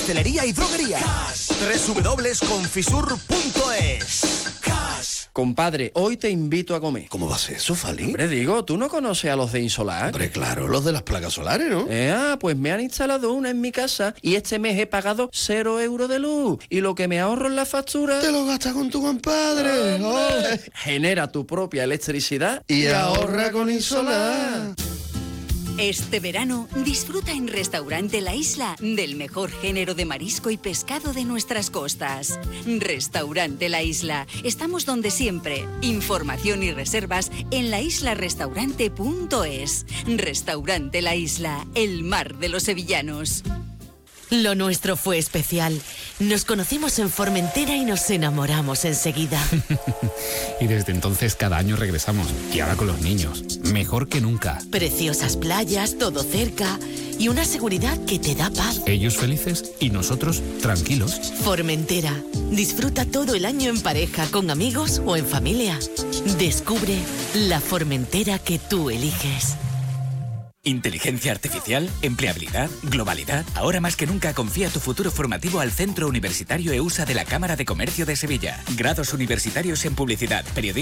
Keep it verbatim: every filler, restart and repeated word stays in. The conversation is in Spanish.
pastelería y droguería. doble u doble u doble u punto confisur punto es. Compadre, hoy te invito a comer. ¿Cómo va a ser eso, Fali? Hombre, digo, ¿tú no conoces a los de Insolar? Hombre, claro, los de las placas solares, ¿no? Eh, ah, pues me han instalado una en mi casa y este mes he pagado cero euros de luz. Y lo que me ahorro en la factura... Te lo gastas con tu compadre. Oh. Genera tu propia electricidad y, y ahorra con Insolar. Este verano disfruta en Restaurante La Isla del mejor género de marisco y pescado de nuestras costas. Restaurante La Isla. Estamos donde siempre. Información y reservas en la isla restaurante punto es. Restaurante La Isla, el mar de los sevillanos. Lo nuestro fue especial. Nos conocimos en Formentera y nos enamoramos enseguida. Y desde entonces cada año regresamos. Y ahora con los niños. Mejor que nunca. Preciosas playas, todo cerca y una seguridad que te da paz. Ellos felices y nosotros tranquilos. Formentera. Disfruta todo el año en pareja, con amigos o en familia. Descubre la Formentera que tú eliges. Inteligencia artificial, empleabilidad, globalidad. Ahora más que nunca confía tu futuro formativo al Centro Universitario EUSA de la Cámara de Comercio de Sevilla. Grados universitarios en publicidad, periodismo.